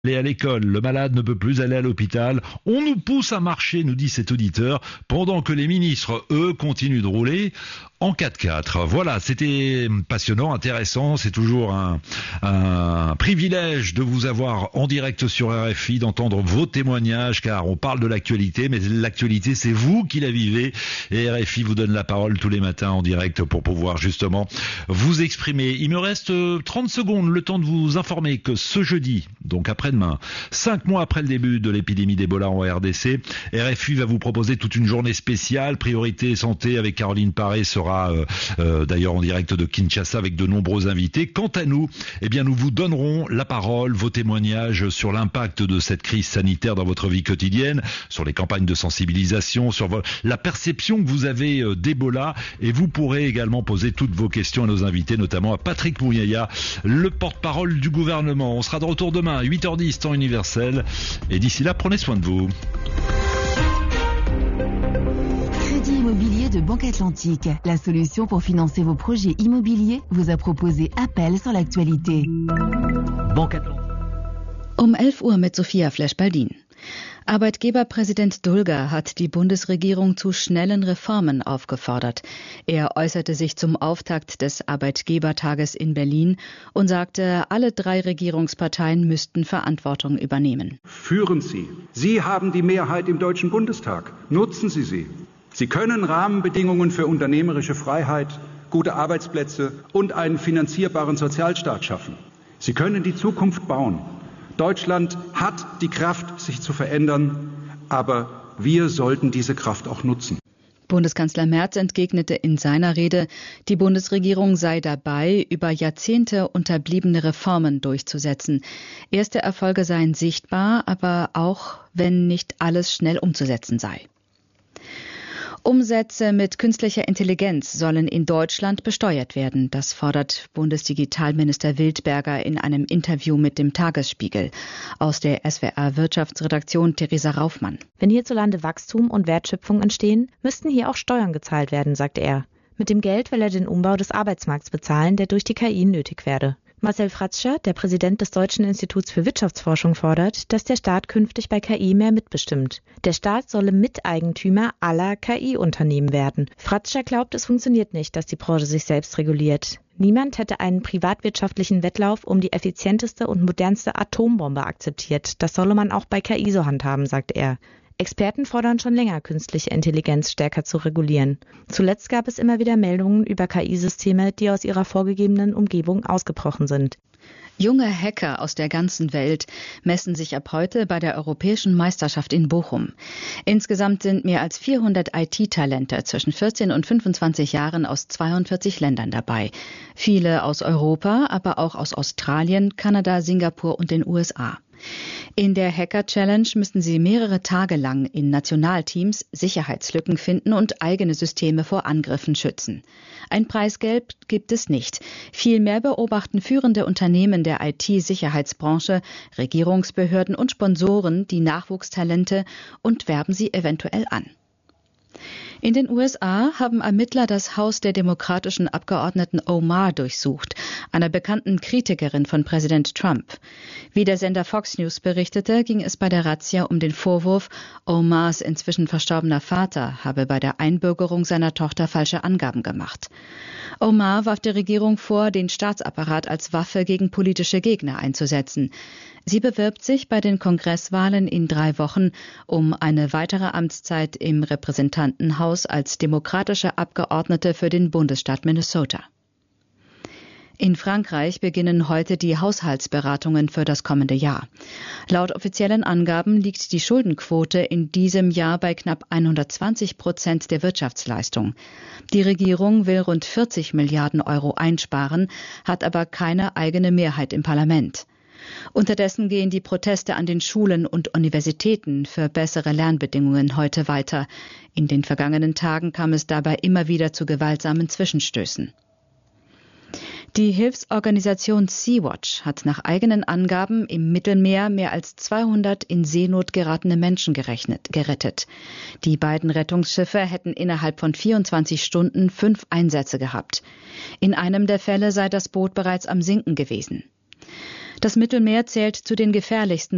Aller à l'école, le malade ne peut plus aller à l'hôpital. On nous pousse à marcher, nous dit cet auditeur, pendant que les ministres, eux, continuent de rouler en 4x4. Voilà, c'était passionnant, intéressant. C'est toujours un privilège de vous avoir en direct sur RFI, d'entendre vos témoignages, car on parle de l'actualité, mais l'actualité, c'est vous qui la vivez. Et RFI vous donne la parole tous les matins en direct pour pouvoir justement vous exprimer. Il me reste 30 secondes, le temps de vous informer que ce jeudi, donc après-demain, 5 mois après le début de l'épidémie d'Ebola en RDC, RFI va vous proposer toute une journée spéciale. Priorité santé avec Caroline Paré sera d'ailleurs en direct de Kinshasa avec de nombreux invités. Quant à nous, eh bien nous vous donnerons la parole, vos témoignages sur l'impact de cette crise sanitaire dans votre vie quotidienne, sur les campagnes de sensibilisation, sur la perception que vous avez d'Ebola, et vous pourrez également poser toutes vos questions à nos invités, notamment à Patrick Mouyaya, le porte-parole du gouvernement. On sera de retour demain à 8h10 temps universel, et d'ici là, prenez soin de vous. Crédit immobilier de Banque Atlantique, la solution pour financer vos projets immobiliers, vous a proposé Appel sur l'actualité. Banque Atlantique. Um 11 Uhr mit Sophia Flesch-Baldin. Arbeitgeberpräsident Dulger hat die Bundesregierung zu schnellen Reformen aufgefordert. Er äußerte sich zum Auftakt des Arbeitgebertages in Berlin und sagte, alle 3 Regierungsparteien müssten Verantwortung übernehmen. Führen Sie. Sie haben die Mehrheit im Deutschen Bundestag. Nutzen Sie sie. Sie können Rahmenbedingungen für unternehmerische Freiheit, gute Arbeitsplätze und einen finanzierbaren Sozialstaat schaffen. Sie können die Zukunft bauen. Deutschland hat die Kraft, sich zu verändern, aber wir sollten diese Kraft auch nutzen. Bundeskanzler Merz entgegnete in seiner Rede, die Bundesregierung sei dabei, über Jahrzehnte unterbliebene Reformen durchzusetzen. Erste Erfolge seien sichtbar, aber auch, wenn nicht alles schnell umzusetzen sei. Umsätze mit künstlicher Intelligenz sollen in Deutschland besteuert werden. Das fordert Bundesdigitalminister Wildberger in einem Interview mit dem Tagesspiegel. Aus der SWR-Wirtschaftsredaktion Theresa Raufmann. Wenn hierzulande Wachstum und Wertschöpfung entstehen, müssten hier auch Steuern gezahlt werden, sagte er. Mit dem Geld will er den Umbau des Arbeitsmarkts bezahlen, der durch die KI nötig werde. Marcel Fratscher, der Präsident des Deutschen Instituts für Wirtschaftsforschung, fordert, dass der Staat künftig bei KI mehr mitbestimmt. Der Staat solle Miteigentümer aller KI-Unternehmen werden. Fratscher glaubt, es funktioniert nicht, dass die Branche sich selbst reguliert. Niemand hätte einen privatwirtschaftlichen Wettlauf um die effizienteste und modernste Atombombe akzeptiert. Das solle man auch bei KI so handhaben, sagte er. Experten fordern schon länger, künstliche Intelligenz stärker zu regulieren. Zuletzt gab es immer wieder Meldungen über KI-Systeme, die aus ihrer vorgegebenen Umgebung ausgebrochen sind. Junge Hacker aus der ganzen Welt messen sich ab heute bei der Europäischen Meisterschaft in Bochum. Insgesamt sind mehr als 400 IT-Talente zwischen 14 und 25 Jahren aus 42 Ländern dabei. Viele aus Europa, aber auch aus Australien, Kanada, Singapur und den USA. In der Hacker Challenge müssen sie mehrere Tage lang in Nationalteams Sicherheitslücken finden und eigene Systeme vor Angriffen schützen. Ein Preisgeld gibt es nicht. Vielmehr beobachten führende Unternehmen der IT-Sicherheitsbranche, Regierungsbehörden und Sponsoren die Nachwuchstalente und werben sie eventuell an. In den USA haben Ermittler das Haus der demokratischen Abgeordneten Omar durchsucht, einer bekannten Kritikerin von Präsident Trump. Wie der Sender Fox News berichtete, ging es bei der Razzia um den Vorwurf, Omars inzwischen verstorbener Vater habe bei der Einbürgerung seiner Tochter falsche Angaben gemacht. Omar warf der Regierung vor, den Staatsapparat als Waffe gegen politische Gegner einzusetzen. Sie bewirbt sich bei den Kongresswahlen in 3 Wochen um eine weitere Amtszeit im Repräsentantenhaus als demokratische Abgeordnete für den Bundesstaat Minnesota. In Frankreich beginnen heute die Haushaltsberatungen für das kommende Jahr. Laut offiziellen Angaben liegt die Schuldenquote in diesem Jahr bei knapp 120% der Wirtschaftsleistung. Die Regierung will rund 40 Milliarden Euro einsparen, hat aber keine eigene Mehrheit im Parlament. Unterdessen gehen die Proteste an den Schulen und Universitäten für bessere Lernbedingungen heute weiter. In den vergangenen Tagen kam es dabei immer wieder zu gewaltsamen Zwischenstößen. Die Hilfsorganisation Sea-Watch hat nach eigenen Angaben im Mittelmeer mehr als 200 in Seenot geratene Menschen gerettet. Die beiden Rettungsschiffe hätten innerhalb von 24 Stunden 5 Einsätze gehabt. In einem der Fälle sei das Boot bereits am Sinken gewesen. Das Mittelmeer zählt zu den gefährlichsten